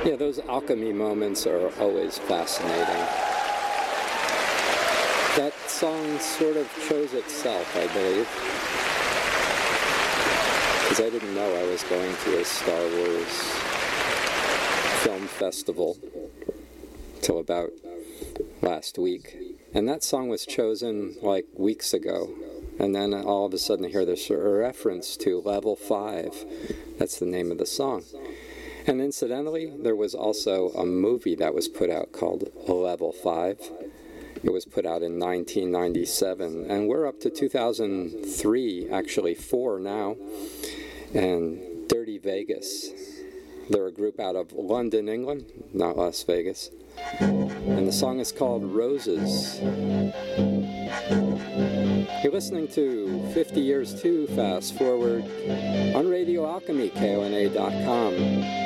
Yeah, those alchemy moments are always fascinating. That song sort of chose itself, I believe. Because I didn't know I was going to a Star Wars film festival till about last week. And that song was chosen like weeks ago. And then all of a sudden I hear this reference to Level 5. That's the name of the song. And incidentally, there was also a movie that was put out called Level 5. It was put out in 1997. And we're up to 2003, actually 4 now. And Dirty Vegas. They're a group out of London, England, not Las Vegas. And the song is called Roses. You're listening to 50 Years Too Fast Forward on Radio Alchemy, KONA.com.